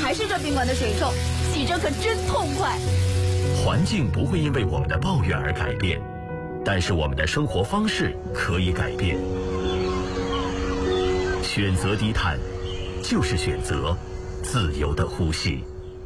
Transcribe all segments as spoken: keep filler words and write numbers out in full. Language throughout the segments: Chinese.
还是这宾馆的水臭，洗着可真痛快。 环境不会因为我们的抱怨而改变，但是我们的生活方式可以改变。选择低碳，就是选择自由的呼吸。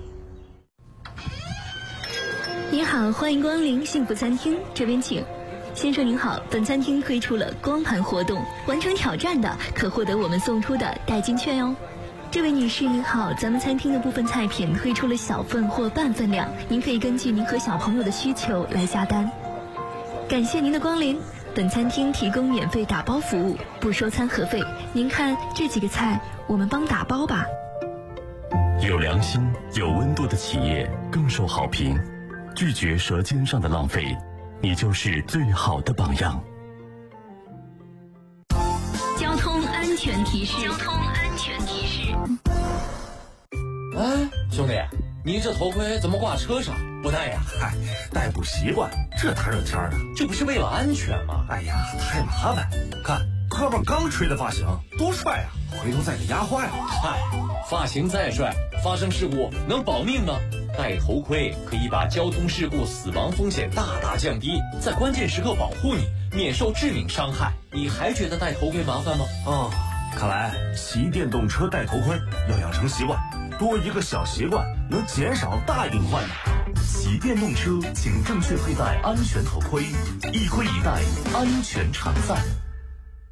您好，欢迎光临幸福餐厅，这边请。先生您好，本餐厅推出了光盘活动，完成挑战的可获得我们送出的代金券哟。这位女士您好，咱们餐厅的部分菜品推出了小份或半份量，您可以根据您和小朋友的需求来下单。感谢您的光临，本餐厅提供免费打包服务，不收餐盒费。您看这几个菜，我们帮打包吧。 有良心、有温度的企业更受好评。拒绝舌尖上的浪费，你就是最好的榜样。 交通安全提示。交通安全提示。 哎，兄弟，你这头盔怎么挂车上不戴呀？ 嗨，戴不习惯，这大热天的， 这不是为了安全吗？ 哎呀，太麻烦。看哥们刚吹的发型，多帅啊！回头再给压坏了。 嗨，发型再帅，发生事故能保命吗？戴头盔可以把交通事故死亡风险大大降低，在关键时刻保护你，免受致命伤害。你还觉得戴头盔麻烦吗？ 哦，看来骑电动车戴头盔要养成习惯，多一个小习惯能减少大隐患的。 骑电动车请正确佩戴安全头盔，一盔一戴，安全常在。